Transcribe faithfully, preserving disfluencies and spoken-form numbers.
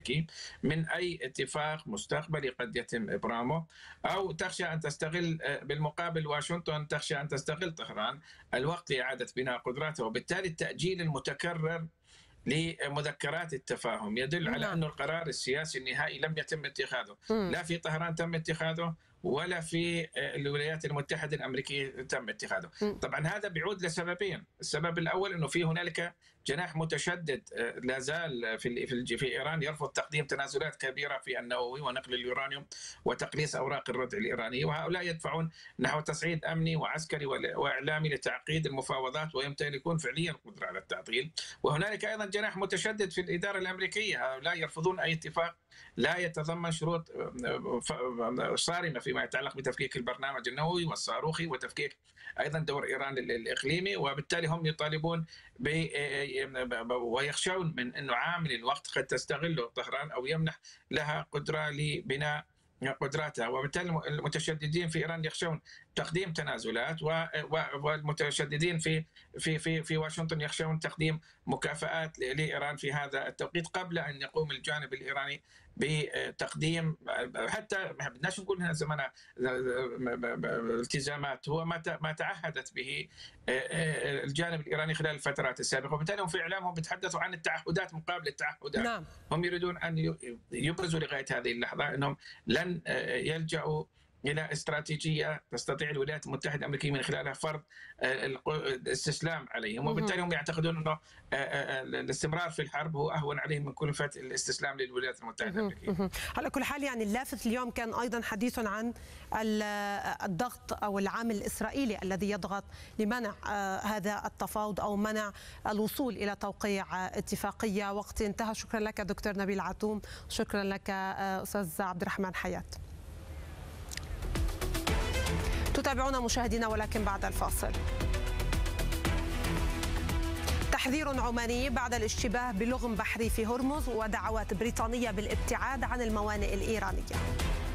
من أي اتفاق مستقبلي قد يتم إبرامه، أو تخشى أن تستغل بالمقابل واشنطن تخشى أن تستغل طهران الوقت لإعادة بناء قدراتها، وبالتالي التأجيل المتكرر لمذكرات التفاهم يدل على أن القرار السياسي النهائي لم يتم اتخاذه، لا في طهران تم اتخاذه ولا في الولايات المتحدة الأمريكية تم اتخاذه. طبعا هذا بيعود لسببين، السبب الأول أنه في هنالك جناح متشدد لا زال في في في إيران يرفض تقديم تنازلات كبيرة في النووي ونقل اليورانيوم وتقليص أوراق الردع الإيرانية، وهؤلاء يدفعون نحو تصعيد أمني وعسكري وإعلامي لتعقيد المفاوضات ويمتلكون فعليا القدرة على التعطيل. وهنالك أيضا جناح متشدد في الإدارة الأمريكية، هؤلاء يرفضون أي اتفاق لا يتضمن شروط صارمة فيما يتعلق بتفكيك البرنامج النووي والصاروخي وتفكيك أيضا دور إيران الإقليمي، وبالتالي هم يطالبون ب ويخشون من أنه عامل الوقت قد تستغله طهران أو يمنح لها قدرة لبناء قدراتها، وبالتالي المتشددين في إيران يخشون تقديم تنازلات، والمتشددين في في في في واشنطن يخشون تقديم مكافآت لإيران في هذا التوقيت قبل أن يقوم الجانب الإيراني بتقديم، حتى ما بدناش نقول هنا زمان التزامات، هو ما ما تعهدت به الجانب الإيراني خلال الفترات السابقة، وبالتالي هم في إعلامهم بيتحدثوا عن التعهدات مقابل التعهدات. نعم. هم يريدون أن يبرزوا لغاية هذه اللحظة أنهم لن يلجأوا إلى استراتيجية تستطيع الولايات المتحدة الأمريكية من خلالها فرض الاستسلام عليهم، وبالتالي هم يعتقدون أنه الاستمرار في الحرب هو أهون عليهم من كلفة الاستسلام للولايات المتحدة الأمريكية. على كل حال يعني اللافت اليوم كان أيضا حديث عن الضغط أو العامل الإسرائيلي الذي يضغط لمنع هذا التفاوض أو منع الوصول إلى توقيع اتفاقية. وقت انتهى. شكرا لك دكتور نبيل عتوم، شكرا لك أستاذ عبد الرحمن حيات. تتابعونا مشاهدينا ولكن بعد الفاصل. تحذير عماني بعد الاشتباه بلغم بحري في هرمز ودعوات بريطانية بالابتعاد عن الموانئ الإيرانية.